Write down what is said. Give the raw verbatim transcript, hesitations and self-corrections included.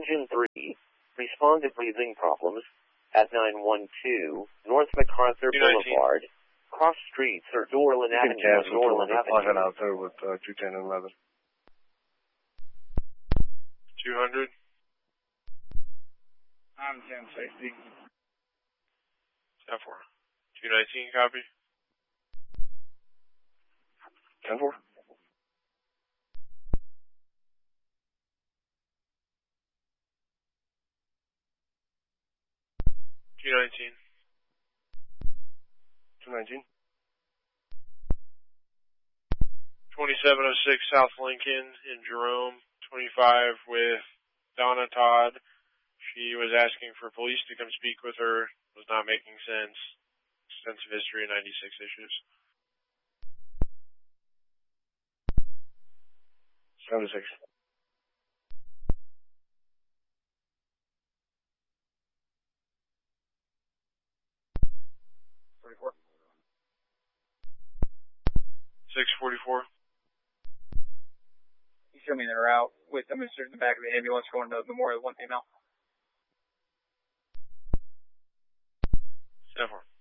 Engine three, respond to breathing problems at nine one two North MacArthur Boulevard, cross streets or Dorland You can Avenue and cancel Norland I'll head Avenue. out there with uh, two ten and eleven. two hundred. I'm ten sixty. ten four. two nineteen, copy. ten four. two nineteen. two nineteen. twenty-seven oh six South Lincoln in Jerome, twenty-five with Donna Todd. She was asking for police to come speak with her. Was not making sense. Extensive history of ninety-six issues. seventy-six. forty-four. six forty-four. You showed me the route with the mister in the back of the ambulance going to Memorial, one female. ten four.